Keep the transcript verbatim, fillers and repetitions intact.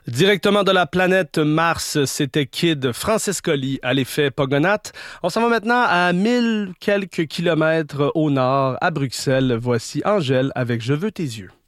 Directement de la planète Mars, c'était Kid Francescoli à l'effet Pogonat. On s'en va maintenant à mille quelques kilomètres au nord, à Bruxelles. Voici Angèle avec Je veux tes yeux.